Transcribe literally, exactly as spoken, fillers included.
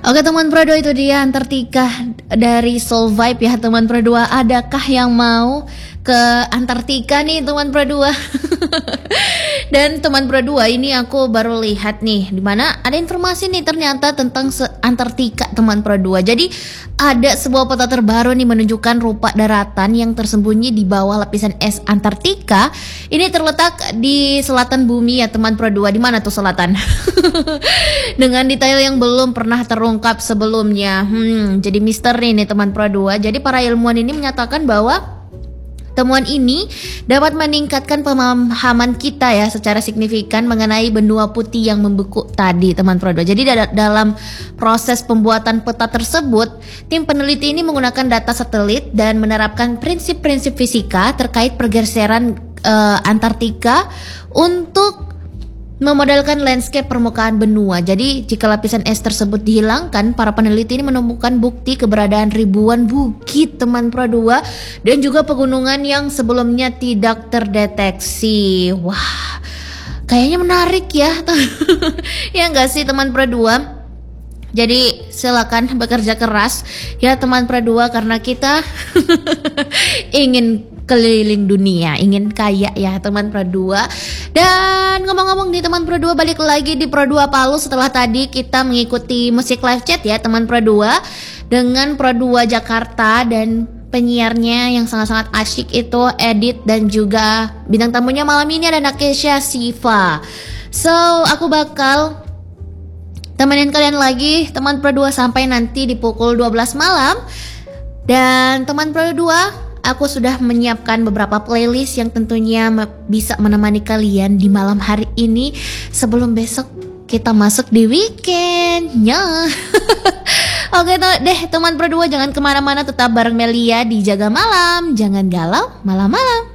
Oke teman Pro dua, itu dia Antartika dari Soul Vibe ya teman Pro dua. Adakah yang mau ke Antartika nih teman Pro dua? Dan teman Pro dua, ini aku baru lihat nih dimana ada informasi nih ternyata tentang Antartika teman Pro dua. Jadi ada sebuah peta terbaru nih menunjukkan rupa daratan yang tersembunyi di bawah lapisan es Antartika. Ini terletak di selatan bumi ya teman Pro dua. Di mana tuh selatan? Dengan detail yang belum pernah terungkap sebelumnya. Hmm, jadi misteri nih teman Pro dua. Jadi para ilmuwan ini menyatakan bahwa temuan ini dapat meningkatkan pemahaman kita ya secara signifikan mengenai benua putih yang membeku tadi teman Pro dua. Jadi dalam proses pembuatan peta tersebut, tim peneliti ini menggunakan data satelit dan menerapkan prinsip-prinsip fisika terkait pergeseran uh, Antartika untuk memodelkan landscape permukaan benua. Jadi jika lapisan es tersebut dihilangkan, para peneliti ini menemukan bukti keberadaan ribuan bukit teman Pro dua dan juga pegunungan yang sebelumnya tidak terdeteksi. Wah, kayaknya menarik ya. Ya enggak sih teman Pro dua? Jadi silakan bekerja keras ya teman Pro dua, karena kita ingin keliling dunia, ingin kaya ya teman Pro dua. Dan ngomong-ngomong nih teman Pro dua, balik lagi di Pro dua Palu setelah tadi kita mengikuti musik live chat ya teman Pro dua dengan Pro dua Jakarta dan penyiarnya yang sangat-sangat asyik itu Edit, dan juga bintang tamunya malam ini ada Nakesha Siva. So aku bakal temenin kalian lagi teman Pro dua sampai nanti di pukul dua belas malam. Dan teman Pro dua, aku sudah menyiapkan beberapa playlist yang tentunya bisa menemani kalian di malam hari ini sebelum besok kita masuk di weekendnya. Oke deh teman Pro dua, jangan kemana-mana, tetap bareng Melia di Jaga Malam. Jangan galau malam-malam.